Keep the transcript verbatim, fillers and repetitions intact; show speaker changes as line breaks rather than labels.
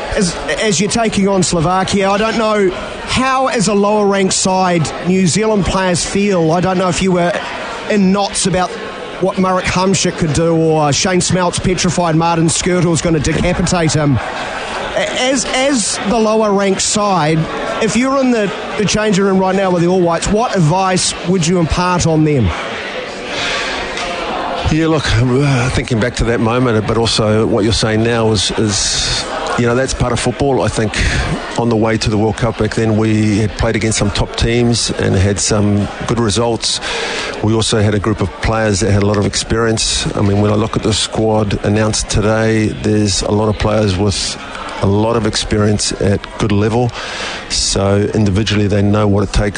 as, as you're taking on Slovakia, I don't know how, as a lower ranked side, New Zealand players feel. I don't know if you were in knots about what Marek Hamšík could do, or Shane Smeltz petrified Martin Skirtle was going to decapitate him. As as the lower ranked side, if you're in the, the changing room right now with the All Whites, what advice would you impart on them?
Yeah, look, uh, thinking back to that moment, but also what you're saying now is, is, you know, that's part of football. I think on the way to the World Cup back then, we had played against some top teams and had some good results. We also had a group of players that had a lot of experience. I mean, when I look at the squad announced today, there's a lot of players with a lot of experience at good level. So individually, they know what it takes